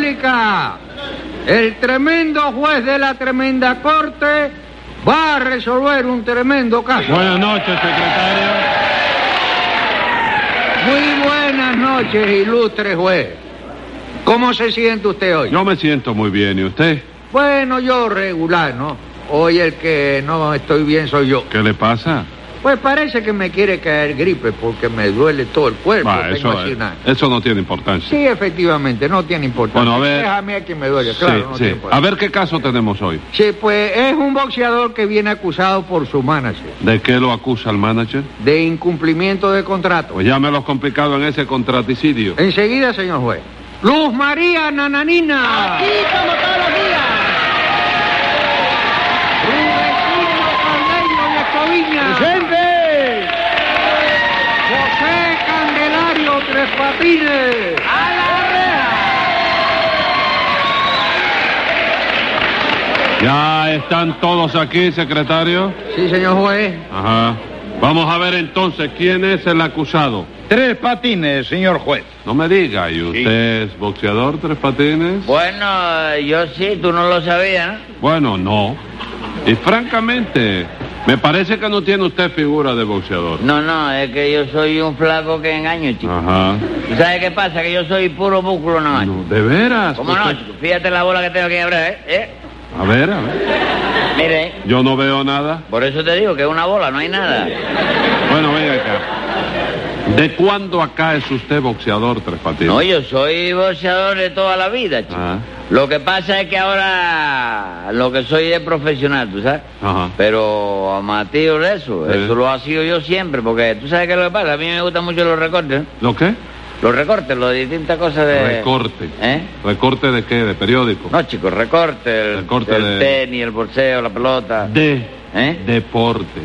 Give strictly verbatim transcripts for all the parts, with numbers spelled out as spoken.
República. El tremendo juez de la tremenda corte va a resolver un tremendo caso. Buenas noches, secretario. Muy buenas noches, ilustre juez. ¿Cómo se siente usted hoy? Yo me siento muy bien, ¿y usted? Bueno, yo regular, ¿no? Hoy el que no estoy bien soy yo. ¿Qué le pasa? Pues parece que me quiere caer gripe porque me duele todo el cuerpo. Va, eso, así una... eso no tiene importancia. Sí, efectivamente, no tiene importancia. Bueno, a ver... Déjame a quien me duele, claro. Sí, no sí. tiene importancia. A ver qué caso tenemos hoy. Sí, pues es un boxeador que viene acusado por su manager. ¿De qué lo acusa el manager? De incumplimiento de contrato. Pues ya me lo has complicado en ese contraticidio. Enseguida, señor juez. Luz María Nananina. Aquí como todos los días. Rudecindo Cardeño de Escoviña. ¡Presente! José Candelario Tres Patines. ¡A la reja! ¿Ya están todos aquí, secretario? Sí, señor juez. Ajá. Vamos a ver entonces quién es el acusado. Tres Patines, señor juez. No me diga, ¿y usted es boxeador, Tres Patines? Bueno, yo sí, tú no lo sabías, ¿no? Bueno, no. Y francamente, me parece que no tiene usted figura de boxeador. No, no, es que yo soy un flaco que engaño, chico. Ajá. ¿Tú sabes qué pasa? Que yo soy puro músculo nada más. No, ¿de veras? ¿Cómo no, Usted- chico? Fíjate la bola que tengo aquí atrás, ¿eh? ¿eh? A ver, a ver. Mire, Yo no veo nada. por eso te digo que es una bola, no hay nada. Bueno, venga acá. ¿De cuándo acá es usted boxeador, Tres Patines? No, yo soy boxeador de toda la vida, chico. Ah. Lo que pasa es que ahora lo que soy es profesional, ¿tú sabes? Ajá. Pero amateur eso, Sí. eso lo ha sido yo siempre, porque tú sabes qué es lo que pasa, a mí me gustan mucho los recortes, ¿no? ¿Lo qué? Los recortes, las distintas cosas de... Recorte. ¿Eh? ¿Recorte de qué? ¿De periódico? No, chicos, recorte, el, Recorte el de- tenis, el boxeo, la pelota. De ¿Eh? deporte.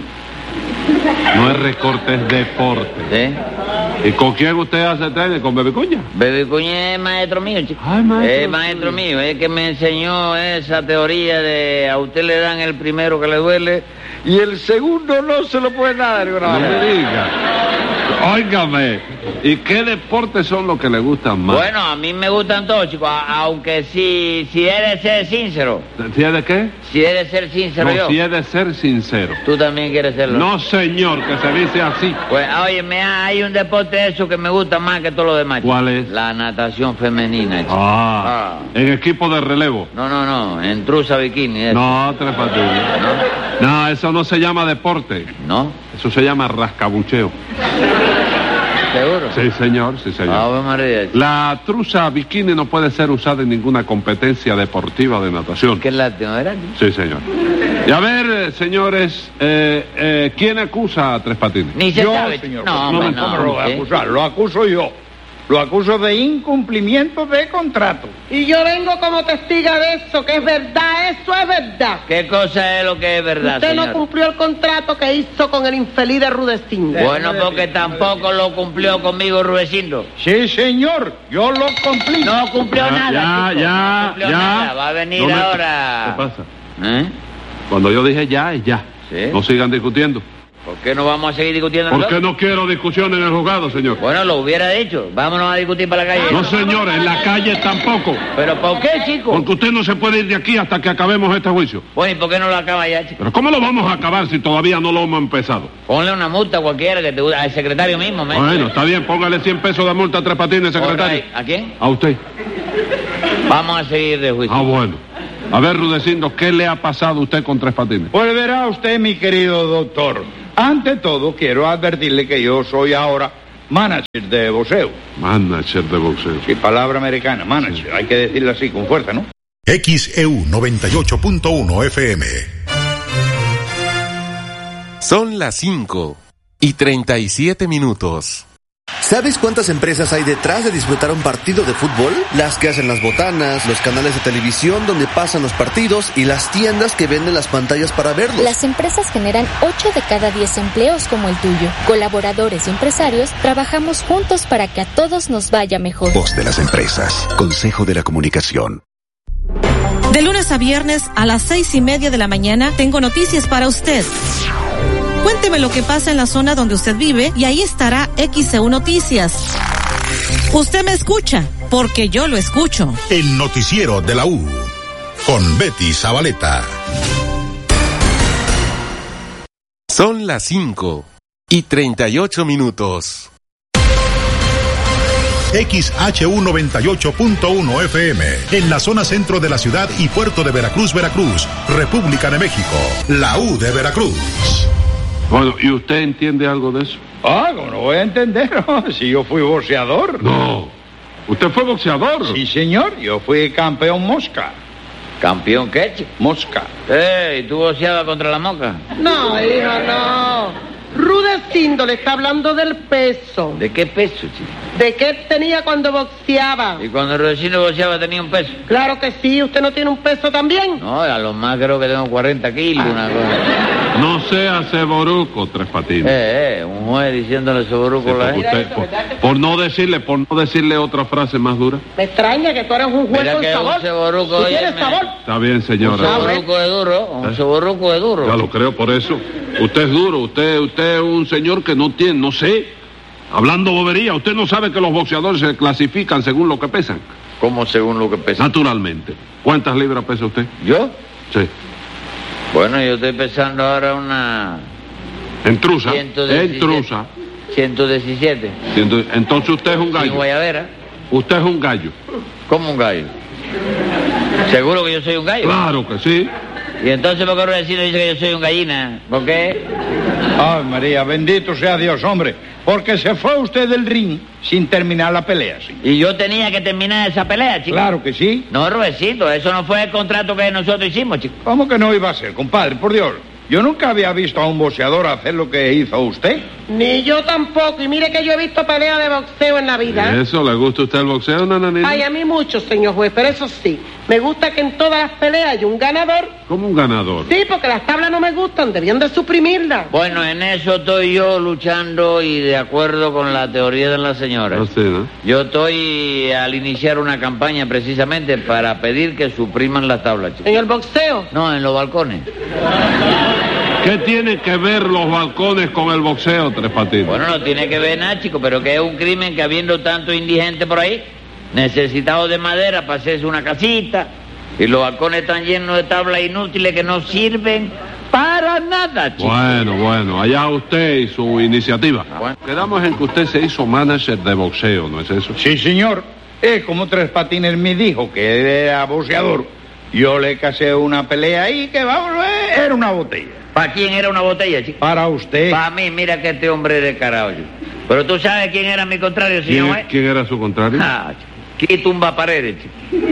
No es recorte, es deporte. ¿Sí? ¿Y con quién usted hace tenis? ¿Con Bebicuña? Bebe Cuña es maestro mío, chico. Ay, maestro Es maestro mío, es que me enseñó esa teoría de a usted le dan el primero que le duele y el segundo no se lo puede dar. No me diga. Óigame, ¿y qué deportes son los que le gustan más? Bueno, a mí me gustan todos, chicos, a- aunque si, si he de ser sincero, ¿Si es de qué? si he de ser sincero No, yo, si es de ser sincero. tú también quieres serlo. No, señor, que se dice así. Pues, oye, me ha- hay un deporte de eso que me gusta más que todo lo demás. chico. ¿Cuál es? La natación femenina, chico. Ah, Ah. en equipo de relevo. No, no, no, en trusa bikini. Eso. No, Tres Patines. No, eso no se llama deporte. ¿No? Eso se llama rascabucheo. ¿Seguro? Sí, señor, sí, señor. Ave María. La trusa bikini no puede ser usada en ninguna competencia deportiva de natación. Qué lástima, ¿verdad? Sí, señor. Y a ver, eh, señores, eh, eh, ¿quién acusa a Tres Patines? Ni se Yo, sabe. señor No, juez. hombre, no, no. me lo voy a ¿sí? acusar, lo acuso yo. Lo acuso de incumplimiento de contrato. Y yo vengo como testiga de eso, que es verdad, eso es verdad. ¿Qué cosa es lo que es verdad, Usted señor? no cumplió el contrato que hizo con el infeliz de Rudecindo. Bueno, porque tampoco lo cumplió conmigo Rudecindo. Sí, señor, yo lo cumplí. No cumplió Ya, nada, ya, chico. ya, No cumplió ya. nada. Va a venir No me- ahora. ¿Qué pasa? ¿Eh? Cuando yo dije ya, es ya. Sí. No sigan discutiendo. ¿Por qué no vamos a seguir discutiendo ¿Por qué nosotros? no quiero discusión en el juzgado, señor? Bueno, lo hubiera dicho. Vámonos a discutir para la calle. No, señor, en la calle tampoco. ¿Pero por qué, chico? Porque usted no se puede ir de aquí hasta que acabemos este juicio. Bueno, ¿y por qué no lo acaba ya, chico? Pero ¿cómo lo vamos a acabar si todavía no lo hemos empezado? Ponle una multa a cualquiera que te guste. Al secretario mismo, me. Bueno, está bien, póngale cien pesos de multa a Tres Patines, secretario. ¿A quién? A usted. Vamos a seguir de juicio. Ah, bueno. A ver, Rudecindo, ¿qué le ha pasado a usted con Tres Patines? Pues verá usted, mi querido doctor. Ante todo, quiero advertirle que yo soy ahora manager de boxeo. Manager de boxeo. Sí, palabra americana, manager. Hay que decirlo así, con fuerza, ¿no? X E U noventa y ocho punto uno F M. Son las cinco y treinta y siete minutos. ¿Sabes cuántas empresas hay detrás de disfrutar un partido de fútbol? Las que hacen las botanas, los canales de televisión donde pasan los partidos y las tiendas que venden las pantallas para verlos. Las empresas generan ocho de cada diez empleos como el tuyo. Colaboradores y empresarios trabajamos juntos para que a todos nos vaya mejor. Voz de las empresas. Consejo de la Comunicación. De lunes a viernes a las seis y media de la mañana tengo noticias para usted. Cuénteme lo que pasa en la zona donde usted vive y ahí estará X E U Noticias. Usted me escucha, porque yo lo escucho. El noticiero de la U, con Betty Zabaleta. Son las cinco y treinta y ocho minutos. X H U noventa y ocho punto uno F M, en la zona centro de la ciudad y puerto de Veracruz, Veracruz, República de México, la U de Veracruz. Bueno, ¿y usted entiende algo de eso? Ah, ¿cómo no voy a entender? Si yo fui boxeador. No. ¿Usted fue boxeador? Sí, señor. Yo fui campeón mosca. ¿Campeón qué, chico? Mosca. Eh, ¿y tú boxeabas contra la mosca? No, hijo, no. Rudecindo le está hablando del peso. ¿De qué peso, chico? ¿De qué tenía cuando boxeaba? ¿Y cuando Rudecindo boxeaba tenía un peso? Claro que sí. ¿Usted no tiene un peso también? No, a lo más creo que tengo cuarenta kilos, una cosa. No sea ceboruco, Tres Patines. Eh, eh, un juez diciéndole ceboruco Sí, a la porque gente. usted, por, por no decirle, por no decirle otra frase más dura. Me extraña que tú eres un juez Mira con que sabor. un ceboruco, ¿Tú óyeme. tienes sabor? Está bien, Un señora. ceboruco es duro, un ceboruco es duro. Ya lo creo por eso. Usted es duro, usted, usted es un señor que no tiene, no sé, hablando bobería, usted no sabe que los boxeadores se clasifican según lo que pesan. ¿Cómo según lo que pesa? Naturalmente. ¿Cuántas libras pesa usted? ¿Yo? Sí. Bueno, yo estoy pesando ahora una... Entrusa. ciento diecisiete. Entrusa. ciento diecisiete. Ciento- Entonces usted es un Sin gallo. guayabera. Usted es un gallo. ¿Cómo un gallo? ¿Seguro que yo soy un gallo? Claro que sí. ¿Y entonces por qué Rudecindo dice que yo soy un gallina? ¿Por qué? Ay, María, bendito sea Dios, hombre. Porque se fue usted del ring sin terminar la pelea, sí. Y yo tenía que terminar esa pelea, chico. Claro que sí. No, Rudecindo, eso no fue el contrato que nosotros hicimos, chico. ¿Cómo que no iba a ser, compadre? Por Dios. Yo nunca había visto a un boxeador hacer lo que hizo usted. Ni yo tampoco. Y mire que yo he visto peleas de boxeo en la vida. ¿Eso le gusta a usted el boxeo, nananina? Ay, a mí mucho, señor juez, pero eso sí. Me gusta que en todas las peleas haya un ganador. Como un ganador. Sí, porque las tablas no me gustan, debían de suprimirlas. Bueno, en eso estoy yo luchando y de acuerdo con la teoría de la señora. Así, ¿no? Yo estoy al iniciar una campaña precisamente para pedir que supriman las tablas, chico. En el boxeo. No, en los balcones. ¿Qué tiene que ver los balcones con el boxeo, Tres Patines? Bueno, no tiene que ver nada, chico, pero que es un crimen que habiendo tanto indigente por ahí, necesitados de madera para hacerse una casita, y los balcones están llenos de tablas inútiles que no sirven para nada, chico. Bueno, bueno, allá usted y su iniciativa. Bueno. Quedamos en que usted se hizo manager de boxeo, ¿no es eso? Sí, señor. Es como Tres Patines me dijo que él era boxeador. Yo le casé una pelea ahí que, vamos, eh, era una botella. ¿Para quién era una botella, chico? Para usted. Para mí, mira que este hombre es de carajo, chico. Pero tú sabes quién era mi contrario, señor ¿Quién, juez. quién era su contrario? Ah, chico. Aquí tumba paredes, chico.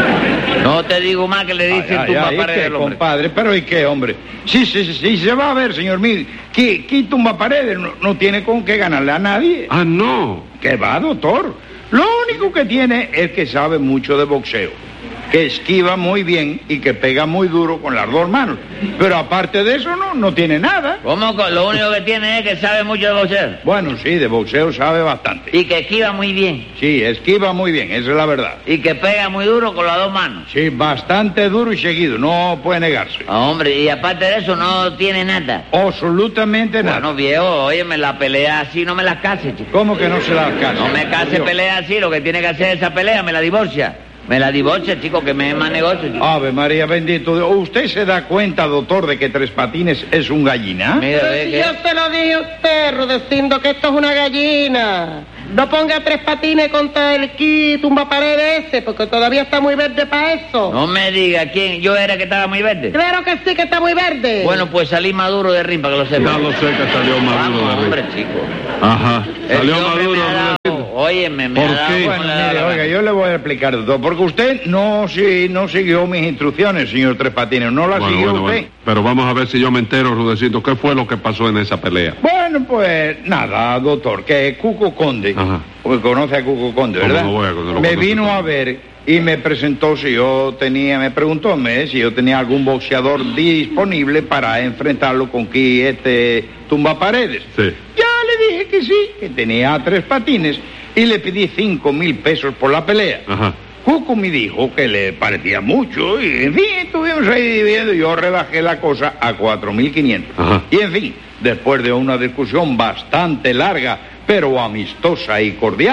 No te digo más que le dicen Ay, tumba ay, ¿y paredes qué, al hombre. compadre? ¿Pero y qué, hombre? Sí, sí, sí, sí, se va a ver, señor mío. ¿Qué, qué tumba paredes? No, no tiene con qué ganarle a nadie. Ah, no. ¿Qué va, doctor? Lo único que tiene es que sabe mucho de boxeo, que esquiva muy bien y que pega muy duro con las dos manos. Pero aparte de eso, no, no tiene nada. ¿Cómo? que Lo único que tiene es que sabe mucho de boxeo. Bueno, sí, de boxeo sabe bastante. Y que esquiva muy bien. Sí, esquiva muy bien, esa es la verdad. Y que pega muy duro con las dos manos. Sí, bastante duro y seguido, no puede negarse. Ah, hombre, y aparte de eso no tiene nada. Absolutamente nada. Bueno, viejo, óyeme, la pelea así no me la case, chico. ¿Cómo que no se la casa? No me case Dios. pelea así, lo que tiene que hacer esa pelea, me la divorcia. Me la divorcia, chico, que me es más negocio, chico. Ave María, bendito Dios. ¿Usted se da cuenta, doctor, de que Tres Patines es un gallina? Mira, Pero ve si que... yo se lo dije a usted, Rudecindo, que esto es una gallina. No ponga Tres Patines contra el ki tumba paredes ese, porque todavía está muy verde para eso. No me diga quién, yo era que estaba muy verde. Claro que sí, que está muy verde. Bueno, pues salí maduro de rim, para que lo sepa. Ya lo sé que salió maduro Vamos, de hombre, arriba. chico. Ajá. Salió El hombre maduro. me ha dado- Rudecindo. Óyeme, me ¿Por ha dado... qué? con Bueno, la- mire, oiga, yo le voy a explicar, doctor, porque usted no, si, no siguió mis instrucciones, señor Tres Patines, no las Bueno, siguió bueno, usted. bueno. Pero vamos a ver si yo me entero, Rudecindo, ¿qué fue lo que pasó en esa pelea? Bueno, pues nada, doctor, que Cuco Conde, Ajá. porque conoce a Cuco Conde, ¿Cómo ¿verdad? no voy a conocer? Lo Me conozco vino todo. a ver y me presentó si yo tenía, me preguntó me, si yo tenía algún boxeador disponible para enfrentarlo con qui este tumba paredes. Sí. Ya le dije que sí, que tenía Tres Patines y le pedí cinco mil pesos por la pelea. Ajá. Cuco me dijo que le parecía mucho y, en fin, estuvimos ahí dividiendo. Yo rebajé la cosa a cuatro mil quinientos. Ajá. Y, en fin, después de una discusión bastante larga, pero amistosa y cordial,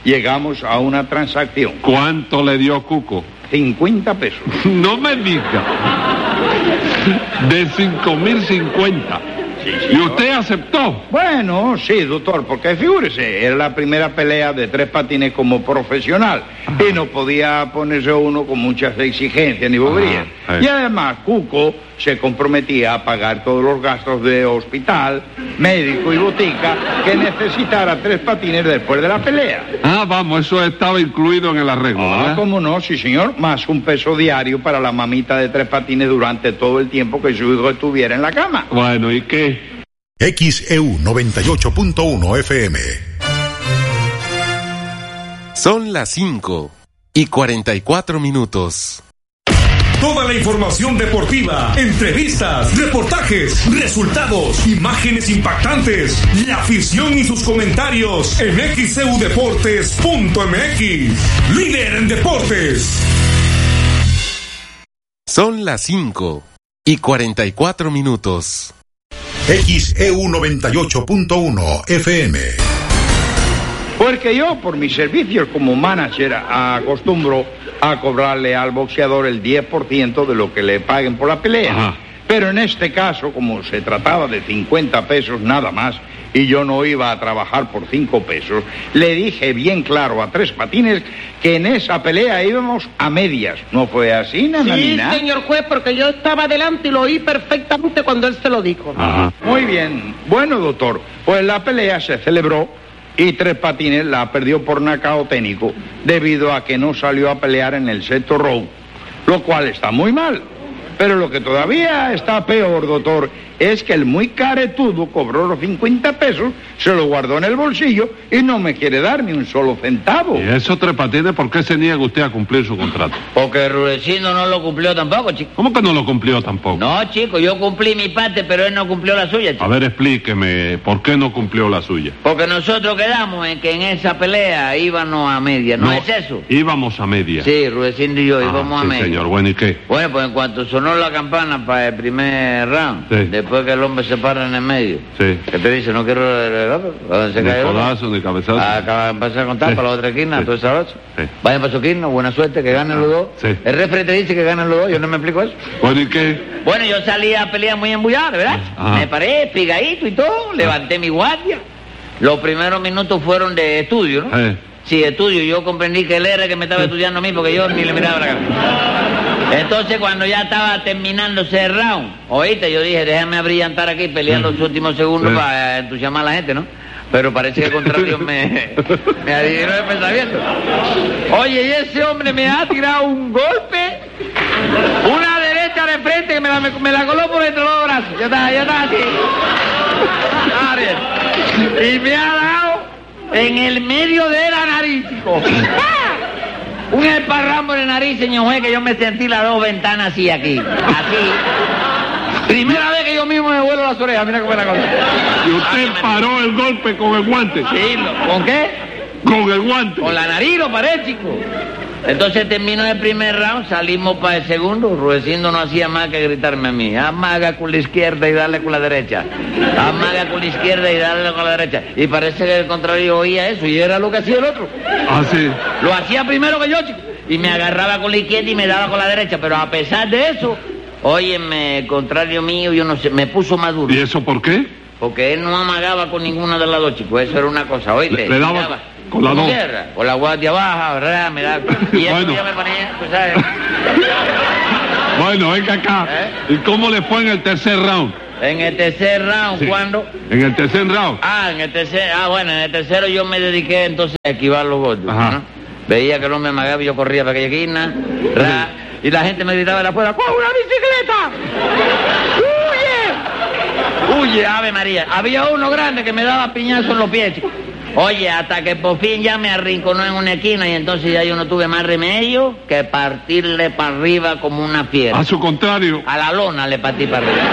llegamos a una transacción. ¿Cuánto le dio Cuco? cincuenta pesos. No me diga. De cinco mil cincuenta. Sí, ¿Y usted aceptó? Bueno, sí, doctor, porque figúrese, era la primera pelea de Tres Patines como profesional. Ajá. Y no podía ponerse uno con muchas exigencias ni boberías. Ajá, y además, Cuco se comprometía a pagar todos los gastos de hospital, médico y botica que necesitara Tres Patines después de la pelea. Ah, vamos, eso estaba incluido en el arreglo, Ah, ¿verdad? cómo no, sí, señor. Más un peso diario para la mamita de Tres Patines durante todo el tiempo que su hijo estuviera en la cama. Bueno, ¿y qué? X E U noventa y ocho punto uno F M. Son las cinco y cuarenta y cuatro minutos. Toda la información deportiva, entrevistas, reportajes, resultados, imágenes impactantes, la afición y sus comentarios en X E U Deportes punto M X. Líder en deportes. Son las cinco y cuarenta y cuatro minutos. X E U noventa y ocho punto uno F M. Porque yo, por mis servicios como manager, acostumbro a cobrarle al boxeador el diez por ciento de lo que le paguen por la pelea. Ajá. Pero en este caso, como se trataba de cincuenta pesos nada más, y yo no iba a trabajar por cinco pesos, le dije bien claro a Tres Patines que en esa pelea íbamos a medias. ¿No fue así, Nananina? Sí, señor juez, porque yo estaba adelante y lo oí perfectamente cuando él se lo dijo. Ajá. Muy bien. Bueno, doctor, pues la pelea se celebró y Tres Patines la perdió por knockout técnico debido a que no salió a pelear en el sexto round, lo cual está muy mal. Pero lo que todavía está peor, doctor, es que el muy caretudo cobró los cincuenta pesos, se lo guardó en el bolsillo y no me quiere dar ni un solo centavo. ¿Y eso, Tres Patines, por qué se niega usted a cumplir su contrato? Porque Rudecindo no lo cumplió tampoco, chico. ¿Cómo que no lo cumplió tampoco? No, chico, yo cumplí mi parte, pero él no cumplió la suya, chico. A ver, explíqueme, ¿por qué no cumplió la suya? Porque nosotros quedamos en que en esa pelea íbamos a media, ¿no, es eso? Íbamos a media. Sí, Rudecindo y yo Ah, íbamos sí, a media. señor, bueno, ¿y qué? Bueno, pues en cuanto sonó la campana para el primer round, Sí. después que el hombre se para en el medio, Sí. ¿qué te dice? No quiero... ¿Dónde se Ni cae el hombre? codazo, ni cabezazo. Acaba de empezar a contar Sí. para la otra esquina, Sí. toda esa noche. Sí. Vayan para su esquina, buena suerte, que ganen los dos. Sí. El referee te dice que ganen los dos, yo no me explico eso. Bueno, ¿y qué? Bueno, yo salí a pelear muy embullado, ¿verdad? Ajá. Me paré pigadito y todo, levanté mi guardia. Los primeros minutos fueron de estudio, ¿no? Eh. Sí, estudio. Yo comprendí que él era el que me estaba estudiando a mí porque yo ni le miraba la cara. Entonces, cuando ya estaba terminándose el round, oíste, yo dije, déjame abrillantar aquí, pelear los últimos segundos Sí. para entusiasmar a la gente, ¿no? Pero parece que el contrario me, me adivinó el pensamiento. Oye, y ese hombre me ha tirado un golpe, una derecha de frente que me la, me, me la coló por entre los brazos. Ya está, ya está así. A ver. Y me ha dado en el medio de la nariz, chico. Un esparramo de nariz, señor juez, que yo me sentí las dos ventanas así aquí. Así. Primera vez que yo mismo me vuelo las orejas, mira cómo es la cosa. ¿Y usted paró el golpe con el guante? Sí, lo- ¿con qué? Con el guante. Con la nariz lo paré, chico. Entonces terminó el primer round, salimos para el segundo. Rudecindo no hacía más que gritarme a mí: amaga con la izquierda y dale con la derecha. Amaga con la izquierda y dale con la derecha. Y parece que el contrario oía eso y era lo que hacía el otro. Ah, sí. Lo hacía primero que yo, chico. Y me agarraba con la izquierda y me daba con la derecha. Pero a pesar de eso, óyeme, el contrario mío, yo no sé, me puso más duro. ¿Y eso por qué? Porque él no amagaba con ninguna de las dos, chicos. Eso era una cosa, oíste. Le- le daba Tiraba con las como dos. quiera, con la guardia baja, ¿verdad? Me daba... Y eso Bueno. ya me ponía, tú sabes. Bueno, venga acá. ¿Eh? ¿Y cómo le fue en el tercer round? En el tercer round, Sí. ¿cuándo? En el tercer round. Ah, en el tercer... Ah, bueno, en el tercero yo me dediqué entonces a esquivar los golpes, Ajá. ¿no? Veía que no me amagaba y yo corría para aquella esquina, ra, y la gente me gritaba de la puerta: ¡coge una bicicleta! ¡Huye! ¡Huye, Ave María! Había uno grande que me daba piñazos en los pies, chico. Oye, hasta que por fin ya me arrinconó en una esquina y entonces ya yo no tuve más remedio que partirle para arriba como una fiera. A su contrario. A la lona le partí para arriba.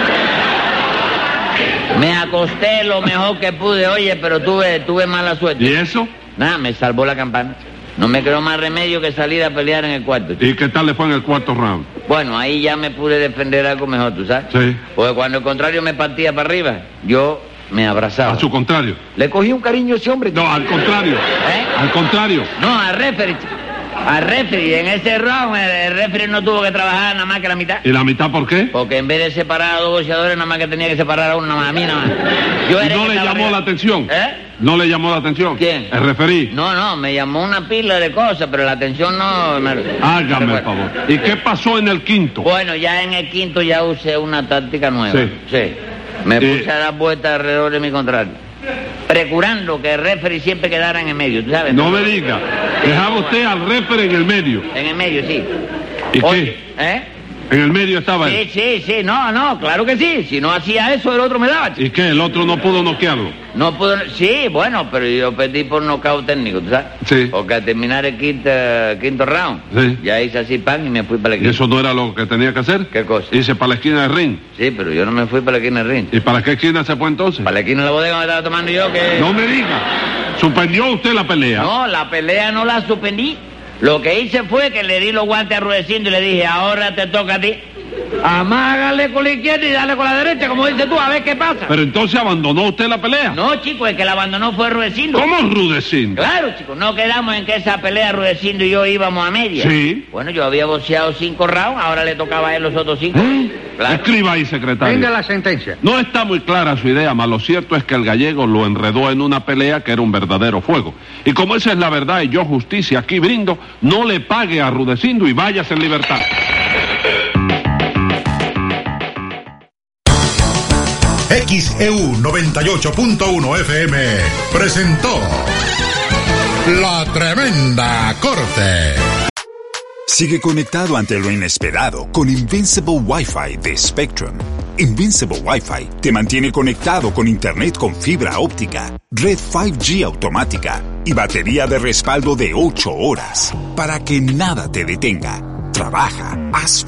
Me acosté lo mejor que pude, oye, pero tuve, tuve mala suerte. ¿Y eso? Nada, me salvó la campana. No me quedó más remedio que salir a pelear en el cuarto. ¿Y qué tal le fue en el cuarto round? Bueno, ahí ya me pude defender algo mejor, ¿tú sabes? Sí. Porque cuando el contrario me partía para arriba, yo me abrazaba. A su contrario. Le cogí un cariño a ese hombre. No, al contrario. ¿Eh? Al contrario. No, al referee. Al referee. En ese round el, el referee no tuvo que trabajar nada más que la mitad. ¿Y la mitad por qué? Porque en vez de separar a dos boxeadores, nada más que tenía que separar a uno, nada más, a mí nada más. Yo ¿Y era no el que le estaba llamó arriba. la atención? ¿Eh? ¿No le llamó la atención? ¿Quién? El referí. No, no, me llamó una pila de cosas, pero la atención no... Me... Hágame el favor. ¿Y qué pasó en el quinto? Bueno, ya en el quinto ya usé una táctica nueva. Sí. Sí. Me Eh. puse a dar vueltas alrededor de mi contrario. Procurando que el referee siempre quedara en el medio, ¿tú sabes? No me diga. Dejaba usted al referee en el medio. En el medio, sí. ¿Y Oye, qué? ¿eh? En el medio estaba Sí, él. sí, sí, no, no, claro que sí. Si no hacía eso, el otro me daba. chico. ¿Y qué? ¿El otro no pudo noquearlo? No pudo... Sí, bueno, pero yo perdí por nocaut técnico, ¿tú sabes? Sí. Porque al terminar el quinto, quinto round, Sí. ya hice así pan y me fui para la ¿Y esquina. eso no era lo que tenía que hacer? ¿Qué cosa? Hice para la esquina del ring. Sí, pero yo no me fui para la esquina del ring. ¿Y para qué esquina se fue entonces? Para la esquina de la bodega me estaba tomando yo que... No me diga. ¿Suspendió usted la pelea? No, la pelea no la suspendí. Lo que hice fue que le di los guantes a Rudecindo y le dije, ahora te toca a ti. Amágale con la izquierda y dale con la derecha, como dices tú, a ver qué pasa. Pero entonces abandonó usted la pelea. No, chico, el que la abandonó fue Rudecindo. ¿Cómo Rudecindo? Claro, chico, no quedamos en que esa pelea Rudecindo y yo íbamos a media. Sí. Bueno, yo había boxeado cinco rounds, ahora le tocaba a él los otros cinco. ¿Eh? Claro. Escriba ahí, secretario. Venga la sentencia. No está muy clara su idea, mas lo cierto es que el gallego lo enredó en una pelea que era un verdadero fuego. Y como esa es la verdad y yo justicia aquí brindo, no le pague a Rudecindo y váyase en libertad. X E U noventa y ocho punto uno F M presentó La Tremenda Corte. Sigue conectado ante lo inesperado con Invincible Wi-Fi de Spectrum. Invincible Wi-Fi te mantiene conectado con internet con fibra óptica, red cinco G automática y batería de respaldo de ocho horas para que nada te detenga. Trabaja, haz